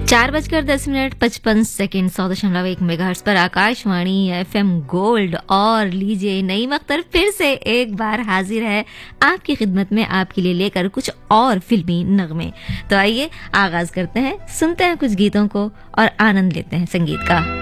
4:10:55 100.1 megahertz पर Akashvani FM gold. और लीजिए, नईम अख्तर फिर से एक बार हाजिर है आपकी खिदमत में, आपके लिए लेकर कुछ और फिल्मी नगमे। तो आइए आगाज करते हैं, सुनते हैं कुछ गीतों को और आनंद लेते हैं संगीत का।